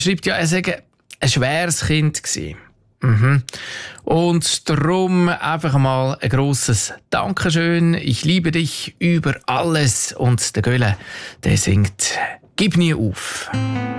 schreibt ja, er sei ein schweres Kind gewesen. Und darum einfach mal ein grosses Dankeschön. Ich liebe dich über alles. Und der Göhle, der singt «Gib nie auf».